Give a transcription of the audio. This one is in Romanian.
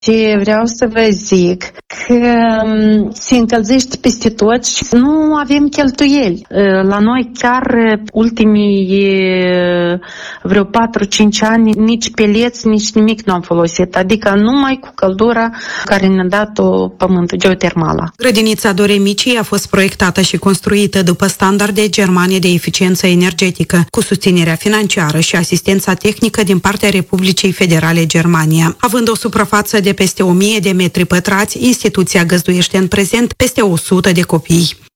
Și vreau să vă zic că se încălzește peste tot și nu avem cheltuieli. La noi chiar ultimii vreo 4-5 ani nici peleți, nici nimic nu am folosit. Adică numai cu căldura care ne-a dat-o pământul, geotermală. Grădinița Dorei Micii a fost proiectată și construită după standarde germane de eficiență energetică, cu susținerea financiară și asistența tehnică din partea Republicii Federale Germania. Având o suprafață de peste 1000 de metri pătrați, instituția găzduiește în prezent peste 100 de copii.